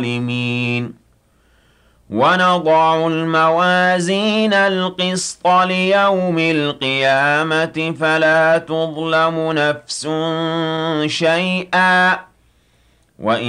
الظالمين ونضع الموازين القسط ليوم القيامة فلا تظلم نفس شيئا وإن